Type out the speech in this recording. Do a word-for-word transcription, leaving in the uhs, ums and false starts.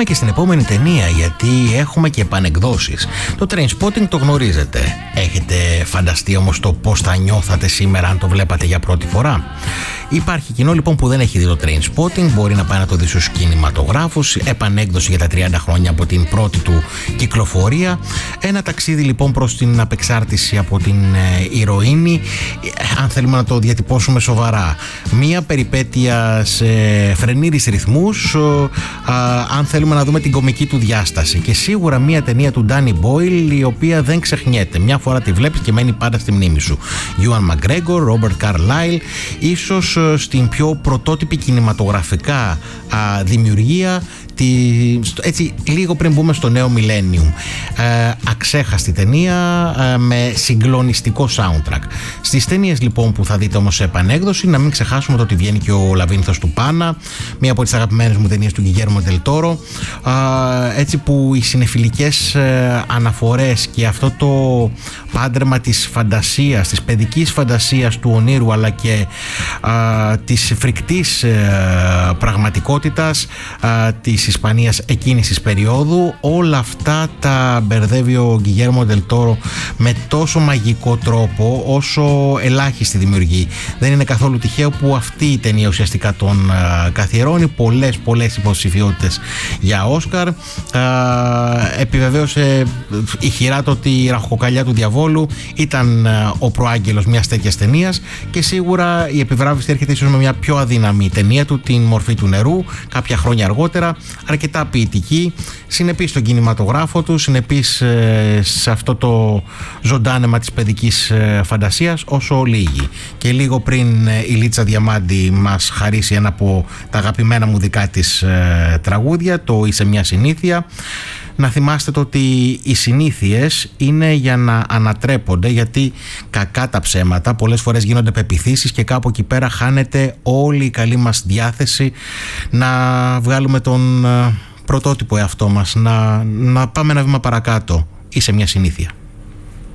πάμε και στην επόμενη ταινία, γιατί έχουμε και επανεκδόσεις. Το Trainspotting το γνωρίζετε. Έχετε φανταστεί όμως το πώς θα νιώθατε σήμερα αν το βλέπατε για πρώτη φορά? Υπάρχει κοινό λοιπόν που δεν έχει δει το Trainspotting, μπορεί να πάει να το δει στους κινηματογράφους. Επανέκδοση για τα τριάντα χρόνια από την πρώτη του κυκλοφορία. Ένα ταξίδι λοιπόν προς την απεξάρτηση από την ε, ηρωίνη, αν θέλουμε να το διατυπώσουμε σοβαρά. Μία περιπέτεια σε φρενήρις ρυθμούς, ε, αν θέλουμε να δούμε την κομική του διάσταση. Και σίγουρα μία ταινία του Danny Boyle, η οποία δεν ξεχνιέται. Μια φορά τη βλέπεις και μένει πάντα στη μνήμη σου. Ewan McGregor, Robert Carlyle, ίσως στην πιο πρωτότυπη κινηματογραφικά α, δημιουργία, τη, έτσι λίγο πριν μπούμε στο νέο millennium. Ε, αξέχαστη ταινία ε, με συγκλονιστικό soundtrack. Στις ταινίες λοιπόν που θα δείτε όμως σε επανέκδοση, να μην ξεχάσουμε το ότι βγαίνει και ο Λαβύρινθος του Πάνα, μία από τις αγαπημένες μου ταινίες του Guillermo del Toro, ε, έτσι που οι συνεφιλικές ε, αναφορές και αυτό το πάντρεμα της φαντασίας, της παιδικής φαντασίας, του ονείρου, αλλά και α, της φρικτής α, πραγματικότητας α, της Ισπανίας εκείνης της περίοδου, όλα αυτά τα μπερδεύει ο Guillermo del Toro με τόσο μαγικό τρόπο όσο ελάχιστη δημιουργεί. Δεν είναι καθόλου τυχαίο που αυτή η ταινία ουσιαστικά τον α, καθιερώνει. Πολλές πολλές υποψηφιότητες για Όσκαρ. Α, επιβεβαίωσε ηχηρά το ότι η ραχοκοκαλιά του διαβόλου ήταν ο προάγγελος μιας τέτοιας ταινίας, και σίγουρα η επιβράβευση έρχεται ίσως με μια πιο αδύναμη ταινία του, την Μορφή του νερού, κάποια χρόνια αργότερα, αρκετά ποιητική, συνεπής στον κινηματογράφο του, συνεπής ε, σε αυτό το ζωντάνεμα της παιδικής ε, φαντασίας όσο λίγοι. Και λίγο πριν ε, η Λίτσα Διαμάντη μας χαρίσει ένα από τα αγαπημένα μου δικά της ε, τραγούδια, το «Είσαι μια συνήθεια», να θυμάστε το ότι οι συνήθειες είναι για να ανατρέπονται, γιατί κακά τα ψέματα πολλές φορές γίνονται πεποιθήσεις και κάπου εκεί πέρα χάνεται όλη η καλή μας διάθεση να βγάλουμε τον πρωτότυπο εαυτό μας, να, να πάμε ένα βήμα παρακάτω. Είσαι μια συνήθεια.